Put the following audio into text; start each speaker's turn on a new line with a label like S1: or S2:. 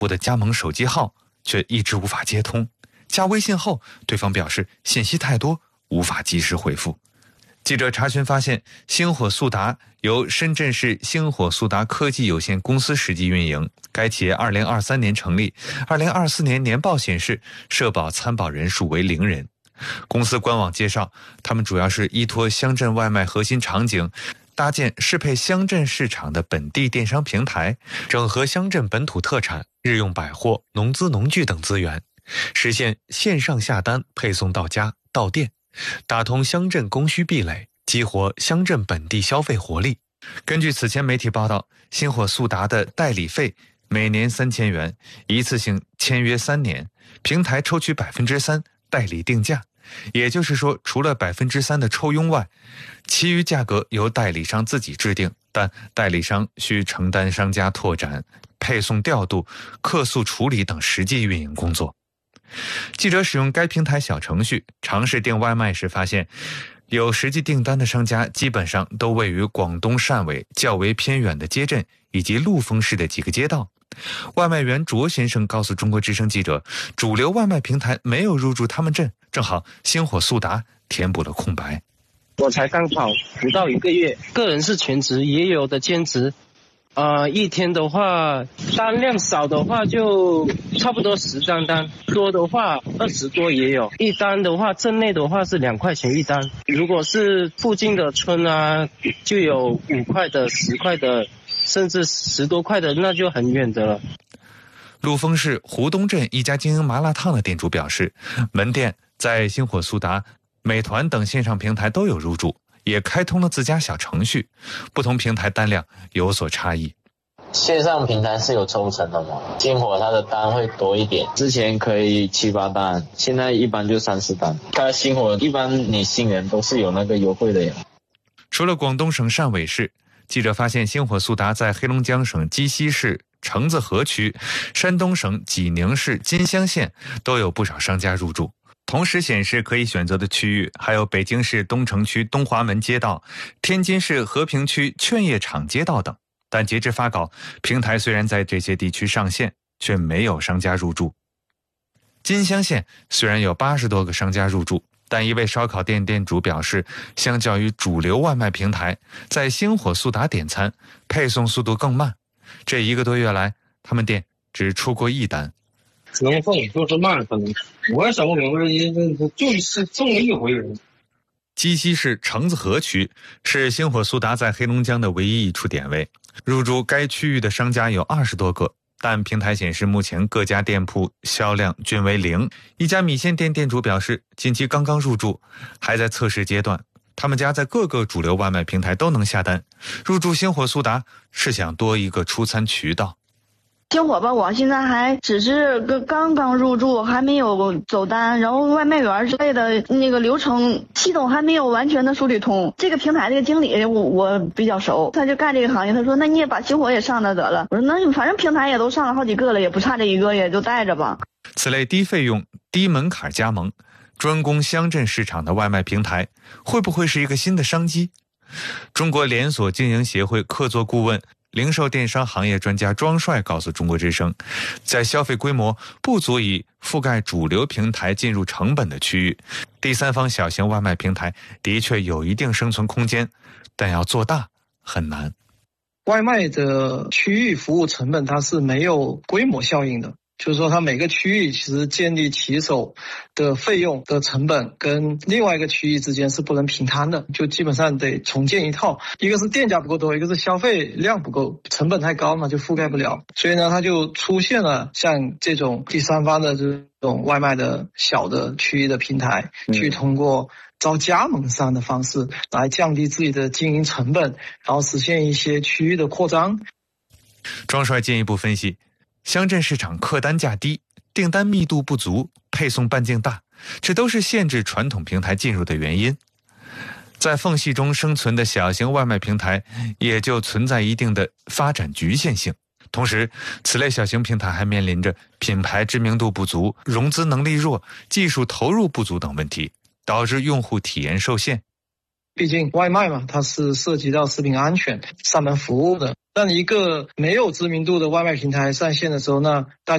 S1: 我的加盟手机号却一直无法接通，加微信后，对方表示信息太多，无法及时回复。记者查询发现，星火速达由深圳市星火速达科技有限公司实际运营。该企业2023年成立，2024年年报显示社保参保人数为0人。公司官网介绍，他们主要是依托乡镇外卖核心场景，搭建适配乡镇市场的本地电商平台，整合乡镇本土特产、日用百货、农资农具等资源，实现线上下单配送到家到店，打通乡镇供需壁垒，激活乡镇本地消费活力。根据此前媒体报道，星火速达的代理费每年3000元，一次性签约3年，平台抽取3%代理定价。也就是说，除了3%的抽佣外，其余价格由代理商自己制定，但代理商需承担商家拓展、配送调度、客诉处理等实际运营工作。记者使用该平台小程序尝试订外卖时发现，有实际订单的商家基本上都位于广东汕尾较为偏远的街镇以及陆丰市的几个街道。外卖员卓先生告诉中国之声记者，主流外卖平台没有入驻他们镇，正好星火速达填补了空白。
S2: 我才刚好不到1个月，个人是全职，也有的兼职。一天的话，单量少的话就差不多10张单，多的话20多也有。一单的话，镇内的话是2块钱一单，如果是附近的村啊，就有5块的、10块的，甚至10多块的，那就很远的了。
S1: 陆丰市湖东镇一家经营麻辣烫的店主表示，门店在星火速达、美团等线上平台都有入驻，也开通了自家小程序，不同平台单量有所差异。
S3: 线上平台是有抽成的嘛？星火它的单会多一点，之前可以7、8单，现在一般就3、4单。它星火一般你新人都是有那个优惠的呀。
S1: 除了广东省汕尾市，记者发现星火速达在黑龙江省鸡西市橙子河区、山东省济宁市金乡县都有不少商家入驻。同时显示可以选择的区域还有北京市东城区东华门街道、天津市和平区劝业场街道等。但截至发稿，平台虽然在这些地区上线，却没有商家入驻。金乡县虽然有80多个商家入驻，但一位烧烤店店主表示，相较于主流外卖平台，在星火速达点餐配送速度更慢。这1个多月来，他们店只出过1单。
S4: 能送就是慢，可能我也想不明白，就是送了1回。
S1: 鸡西市橙子河区是星火速达在黑龙江的唯一一处点位，入驻该区域的商家有20多个，但平台显示目前各家店铺销量均为0。一家米线店店主表示，近期刚刚入驻，还在测试阶段。他们家在各个主流外卖平台都能下单，入驻星火速达是想多一个出餐渠道。
S5: 星火吧，我现在还只是刚刚入驻，还没有走单，然后外卖员之类的那个流程系统还没有完全的梳理通。这个平台这个经理我比较熟，他就干这个行业，他说那你也把星火也上了得了。我说那反正平台也都上了好几个了，也不差这1个，也就带着吧。
S1: 此类低费用、低门槛加盟、专攻乡镇市场的外卖平台，会不会是一个新的商机？中国连锁经营协会客座顾问、零售电商行业专家庄帅告诉中国之声，在消费规模不足以覆盖主流平台进入成本的区域，第三方小型外卖平台的确有一定生存空间，但要做大很难。
S6: 外卖的区域服务成本它是没有规模效应的，就是说它每个区域其实建立骑手的费用的成本跟另外一个区域之间是不能平摊的，就基本上得重建一套，一个是店家不够多，一个是消费量不够，成本太高嘛，就覆盖不了。所以呢，它就出现了像这种第三方的这种外卖的小的区域的平台，去通过招加盟商的方式来降低自己的经营成本，然后实现一些区域的扩张。
S1: 庄帅进一步分析，乡镇市场客单价低，订单密度不足，配送半径大，这都是限制传统平台进入的原因。在缝隙中生存的小型外卖平台也就存在一定的发展局限性。同时，此类小型平台还面临着品牌知名度不足、融资能力弱、技术投入不足等问题，导致用户体验受限。
S6: 毕竟外卖嘛，它是涉及到食品安全、上门服务的。当一个没有知名度的外卖平台上线的时候呢，大